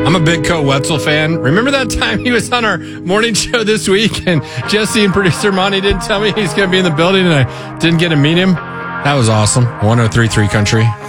I'm a big Coe Wetzel fan. Remember that time he was on our morning show this week and Jesse and producer Monty didn't tell me he's going to be in the building and I didn't get to meet him? That was awesome. 103.3 Country.